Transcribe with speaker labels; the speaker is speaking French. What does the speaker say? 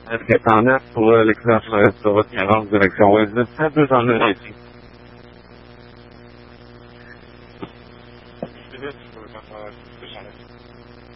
Speaker 1: Internet pour l'extension sur votre 40 direction ouest de 209 ici.